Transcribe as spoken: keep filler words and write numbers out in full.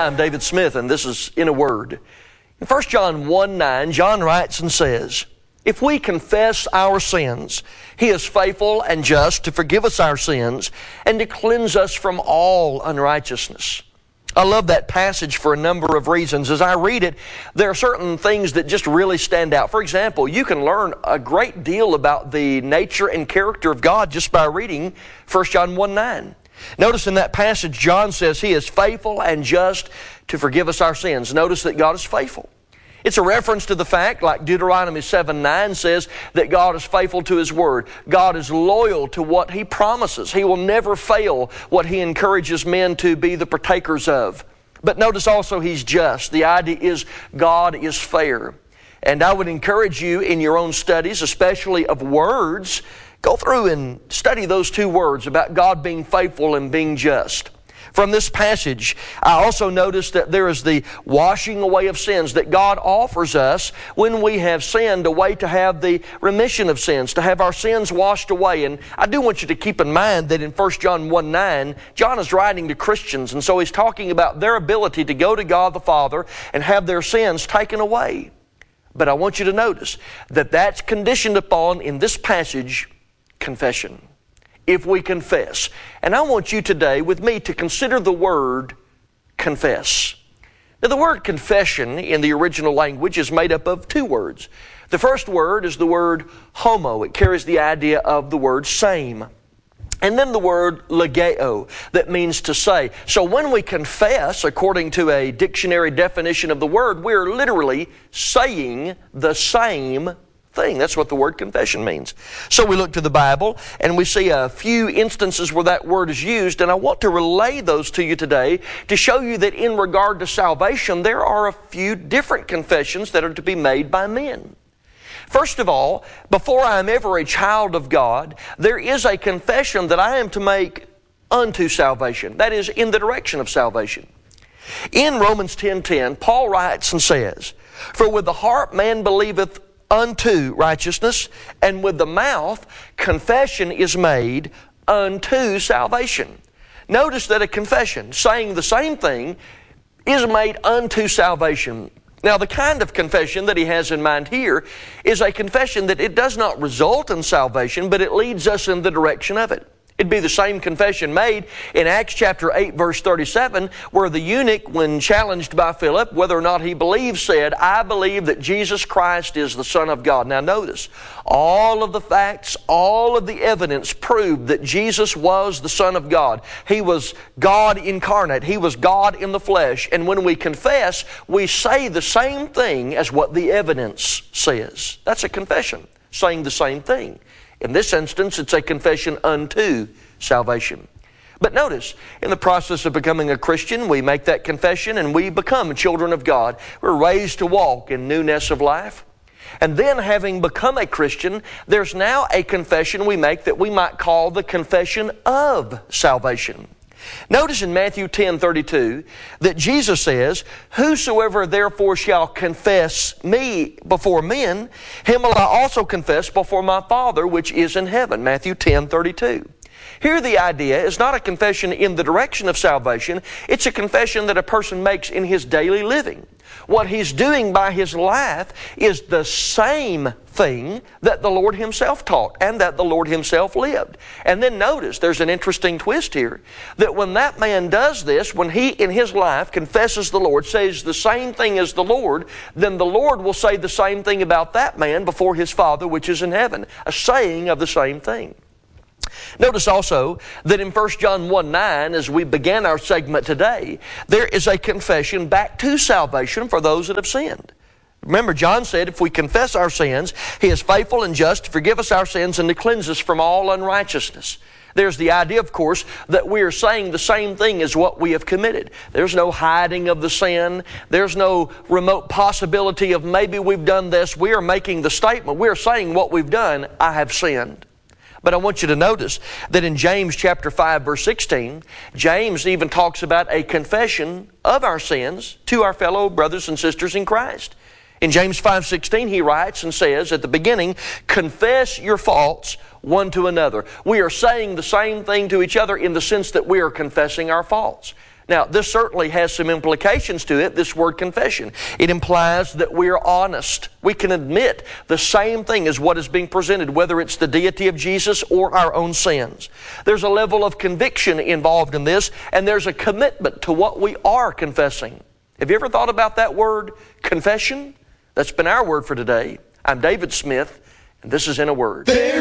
Hi, I'm David Smith, and this is In a Word. In First John one nine, John writes and says, "If we confess our sins, He is faithful and just to forgive us our sins and to cleanse us from all unrighteousness." I love that passage for a number of reasons. As I read it, there are certain things that just really stand out. For example, you can learn a great deal about the nature and character of God just by reading First John one nine. Notice in that passage, John says He is faithful and just to forgive us our sins. Notice that God is faithful. It's a reference to the fact, like Deuteronomy seven nine says, that God is faithful to His Word. God is loyal to what He promises. He will never fail what He encourages men to be the partakers of. But notice also He's just. The idea is God is fair. And I would encourage you in your own studies, especially of words, go through and study those two words about God being faithful and being just. From this passage, I also noticed that there is the washing away of sins that God offers us when we have sinned, a way to have the remission of sins, to have our sins washed away. And I do want you to keep in mind that in First John one nine, John is writing to Christians, and so he's talking about their ability to go to God the Father and have their sins taken away. But I want you to notice that that's conditioned upon, in this passage, confession. If we confess. And I want you today with me to consider the word confess. Now the word confession in the original language is made up of two words. The first word is the word homo. It carries the idea of the word same. And then the word legeo, that means to say. So when we confess, according to a dictionary definition of the word, we're literally saying the same thing. That's what the word confession means. So we look to the Bible and we see a few instances where that word is used, and I want to relay those to you today to show you that in regard to salvation, there are a few different confessions that are to be made by men. First of all, before I am ever a child of God, there is a confession that I am to make unto salvation. That is, in the direction of salvation. In Romans ten ten, Paul writes and says, "For with the heart man believeth unto righteousness, and with the mouth confession is made unto salvation." Notice that a confession, saying the same thing, is made unto salvation. Now, the kind of confession that he has in mind here is a confession that it does not result in salvation, but it leads us in the direction of it. It'd be the same confession made in Acts chapter eight, verse thirty-seven, where the eunuch, when challenged by Philip whether or not he believed, said, "I believe that Jesus Christ is the Son of God." Now notice, all of the facts, all of the evidence proved that Jesus was the Son of God. He was God incarnate. He was God in the flesh. And when we confess, we say the same thing as what the evidence says. That's a confession, saying the same thing. In this instance, it's a confession unto salvation. But notice, in the process of becoming a Christian, we make that confession and we become children of God. We're raised to walk in newness of life. And then, having become a Christian, there's now a confession we make that we might call the confession of salvation. Notice in Matthew ten thirty-two that Jesus says, "Whosoever therefore shall confess me before men, him will I also confess before my Father which is in heaven." Matthew ten thirty-two. Here the idea is not a confession in the direction of salvation. It's a confession that a person makes in his daily living. What he's doing by his life is the same thing that the Lord Himself taught and that the Lord Himself lived. And then notice, there's an interesting twist here, that when that man does this, when he in his life confesses the Lord, says the same thing as the Lord, then the Lord will say the same thing about that man before his Father which is in heaven. A saying of the same thing. Notice also that in First John one nine, as we began our segment today, there is a confession back to salvation for those that have sinned. Remember, John said, if we confess our sins, He is faithful and just to forgive us our sins and to cleanse us from all unrighteousness. There's the idea, of course, that we are saying the same thing as what we have committed. There's no hiding of the sin. There's no remote possibility of maybe we've done this. We are making the statement. We are saying what we've done, I have sinned. But I want you to notice that in James chapter five, verse sixteen, James even talks about a confession of our sins to our fellow brothers and sisters in Christ. In James five sixteen, he writes and says at the beginning, "Confess your faults one to another." We are saying the same thing to each other in the sense that we are confessing our faults. Now, this certainly has some implications to it, this word confession. It implies that we are honest. We can admit the same thing as what is being presented, whether it's the deity of Jesus or our own sins. There's a level of conviction involved in this, and there's a commitment to what we are confessing. Have you ever thought about that word, confession? That's been our word for today. I'm David Smith, and this is In a Word. There